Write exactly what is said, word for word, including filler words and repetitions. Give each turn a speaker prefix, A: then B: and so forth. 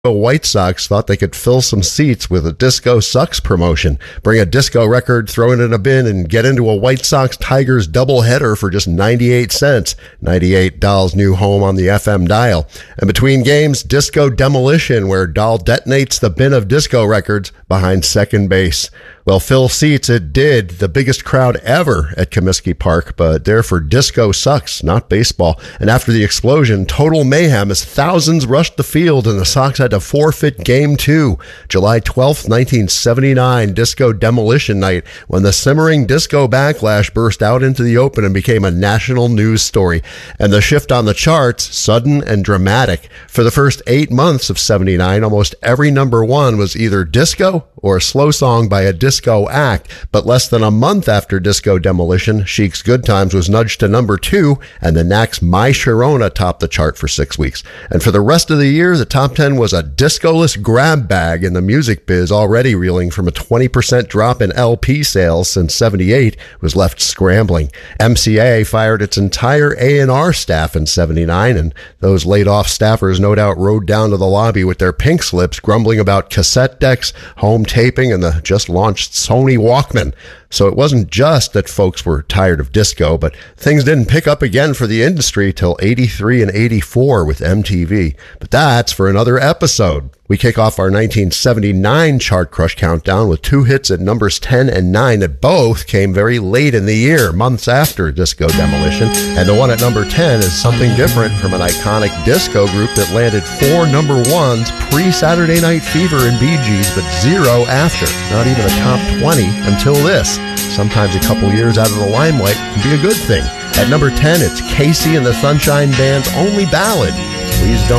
A: White Sox thought they could fill some seats with a Disco Sucks promotion. Bring a disco record, throw it in a bin, and get into a White Sox Tigers doubleheader for just ninety-eight cents. ninety-eight Doll's new home on the F M dial. And between games, Disco Demolition, where Doll detonates the bin of disco records behind second base. Well, fill seats it did, the biggest crowd ever at Comiskey Park, but they're for Disco Sucks, not baseball. And after the explosion, total mayhem as thousands rushed the field and the Sox had to forfeit Game two. July twelfth, nineteen seventy-nine, Disco Demolition Night, when the simmering disco backlash burst out into the open and became a national news story. And the shift on the charts, sudden and dramatic. For the first eight months of seventy-nine, almost every number one was either disco or a slow song by a disco act. But less than a month after Disco Demolition, Chic's Good Times was nudged to number two, and the Knack's My Sharona topped the chart for six weeks. And for the rest of the year, the top ten was a disco-less grab bag, in the music biz, already reeling from a twenty percent drop in L P sales since seventy-eight, was left scrambling. M C A fired its entire A and R staff in seventy-nine, and those laid-off staffers no doubt rode down to the lobby with their pink slips, grumbling about cassette decks, home taping, and the just-launched Sony Walkman. So it wasn't just that folks were tired of disco, but things didn't pick up again for the industry till eighty-three and eighty-four with M T V. But that's for another episode. We kick off our nineteen seventy-nine Chart Crush countdown with two hits at numbers ten and nine that both came very late in the year, months after Disco Demolition. And the one at number ten is something different from an iconic disco group that landed four number ones pre-Saturday Night Fever and Bee Gees, but zero after. Not even a top twenty until this. Sometimes a couple years out of the limelight can be a good thing. At number ten, it's Casey and the Sunshine Band's only ballad, Please Don't